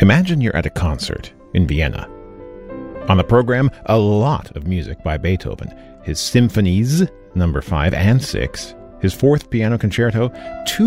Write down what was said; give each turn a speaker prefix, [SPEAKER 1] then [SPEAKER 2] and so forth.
[SPEAKER 1] Imagine you're at a concert in Vienna. On the program, a lot of music by Beethoven. His symphonies, number 5 and 6, his 4th piano concerto, 2